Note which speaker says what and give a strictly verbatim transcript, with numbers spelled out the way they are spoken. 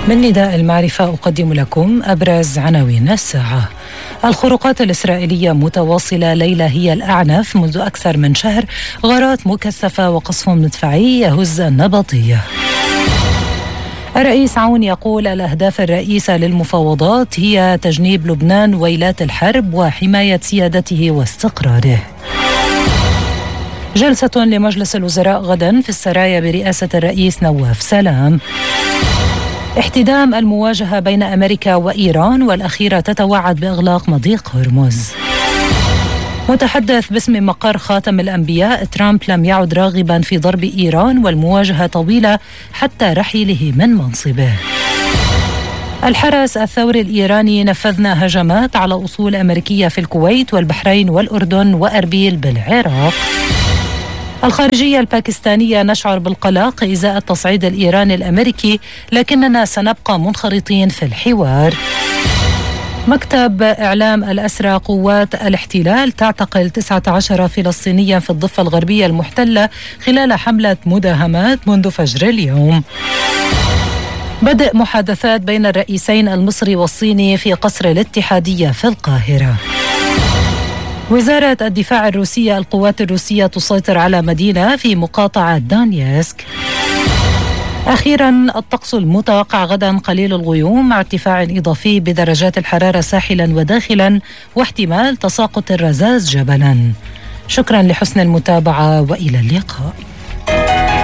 Speaker 1: من نداء المعرفة أقدم لكم أبرز عناوين الساعة. الخروقات الإسرائيلية متواصلة، ليلة هي الأعنف منذ أكثر من شهر، غارات مكثفة وقصف مدفعي يهز النبطية. الرئيس عون يقول الأهداف الرئيسة للمفاوضات هي تجنيب لبنان ويلات الحرب وحماية سيادته واستقراره. جلسة لمجلس الوزراء غدا في السرايا برئاسة الرئيس نواف سلام. احتدام المواجهة بين أمريكا وإيران، والأخيرة تتوعد بإغلاق مضيق هرمز. متحدث باسم مقر خاتم الأنبياء، ترامب لم يعد راغبا في ضرب إيران والمواجهة طويلة حتى رحيله من منصبه. الحرس الثوري الإيراني نفذنا هجمات على أصول أمريكية في الكويت والبحرين والأردن وأربيل بالعراق. الخارجية الباكستانية نشعر بالقلق إزاء التصعيد الإيراني الأمريكي، لكننا سنبقى منخرطين في الحوار. مكتب إعلام الأسرى، قوات الاحتلال تعتقل تسعة عشر فلسطينيا في الضفة الغربية المحتلة خلال حملة مداهمات منذ فجر اليوم. بدء محادثات بين الرئيسين المصري والصيني في قصر الاتحادية في القاهرة. وزارة الدفاع الروسية، القوات الروسية تسيطر على مدينة في مقاطعة دانيسك. أخيرا، الطقس المتوقع غدا قليل الغيوم مع ارتفاع إضافي بدرجات الحرارة ساحلا وداخلا، واحتمال تساقط الرذاذ جبلا. شكرا لحسن المتابعة وإلى اللقاء.